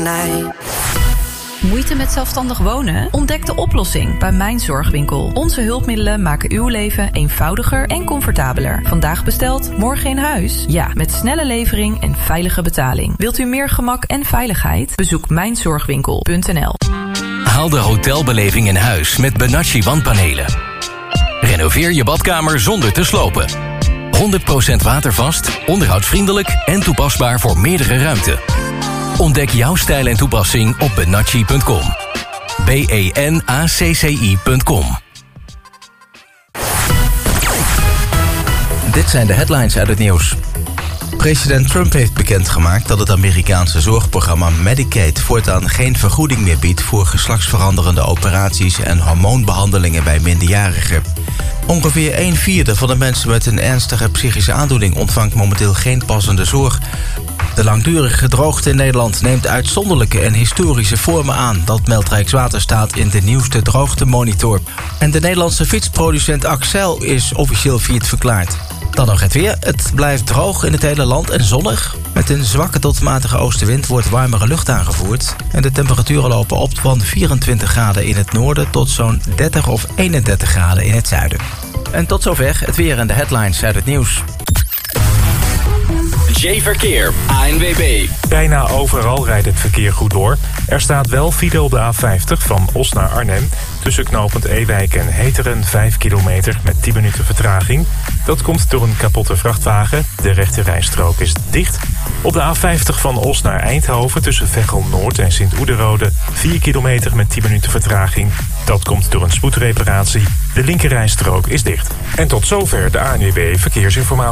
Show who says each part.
Speaker 1: night.
Speaker 2: Moeite met zelfstandig wonen? Ontdek de oplossing bij Mijn Zorgwinkel. Onze hulpmiddelen maken uw leven eenvoudiger en comfortabeler. Vandaag besteld, morgen in huis? Ja, met snelle levering en veilige betaling. Wilt u meer gemak en veiligheid? Bezoek mijnzorgwinkel.nl.
Speaker 3: Haal de hotelbeleving in huis met Benacci wandpanelen. Renoveer je badkamer zonder te slopen. 100% watervast, onderhoudsvriendelijk en toepasbaar voor meerdere ruimten. Ontdek jouw stijl en toepassing op benacci.com. benacci.com.
Speaker 4: Dit zijn de headlines uit het nieuws. President Trump heeft bekendgemaakt dat het Amerikaanse zorgprogramma Medicaid voortaan geen vergoeding meer biedt voor geslachtsveranderende operaties en hormoonbehandelingen bij minderjarigen. Ongeveer 1/4 van de mensen met een ernstige psychische aandoening ontvangt momenteel geen passende zorg. De langdurige droogte in Nederland neemt uitzonderlijke en historische vormen aan. Dat meldt Rijkswaterstaat in de nieuwste droogtemonitor. En de Nederlandse fietsproducent Axel is officieel failliet verklaard. Dan nog het weer. Het blijft droog in het hele land en zonnig. Met een zwakke tot matige oostenwind wordt warmere lucht aangevoerd. En de temperaturen lopen op van 24 graden in het noorden tot zo'n 30 of 31 graden in het zuiden. En tot zover het weer en de headlines uit het nieuws.
Speaker 3: J-Verkeer, ANWB.
Speaker 5: Bijna overal rijdt het verkeer goed door. Er staat wel file op de A50 van Os naar Arnhem. Tussen knooppunt Ewijk en Heteren 5 kilometer met 10 minuten vertraging. Dat komt door een kapotte vrachtwagen. De rechte rijstrook is dicht. Op de A50 van Os naar Eindhoven tussen Veghel Noord en Sint-Oederode 4 kilometer met 10 minuten vertraging. Dat komt door een spoedreparatie. De linkerrijstrook is dicht. En tot zover de ANWB Verkeersinformatie.